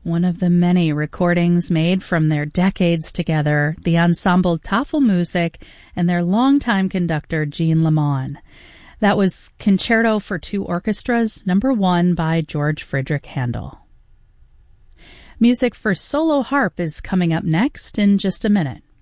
One of the many recordings made from their decades together, the ensemble Tafelmusik and their longtime conductor Jean Lamond. That was Concerto for Two Orchestras, number 1 by George Friedrich Handel. Music for solo harp is coming up next in just a minute.